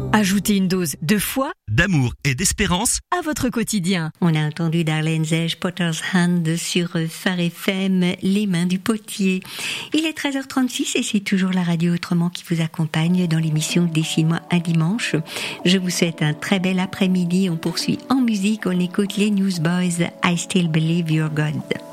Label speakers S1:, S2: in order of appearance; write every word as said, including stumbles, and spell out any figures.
S1: Ajoutez une dose de foi,
S2: d'amour et d'espérance
S1: à votre quotidien.
S3: On a entendu Darlene Zege, Potter's Hand sur Phare F M, Les Mains du Potier. Il est treize heures trente-six et c'est toujours la radio Autrement qui vous accompagne dans l'émission Dessine-moi un dimanche. Je vous souhaite un très bel après-midi. On poursuit en musique, on écoute les Newsboys, I Still Believe You're God.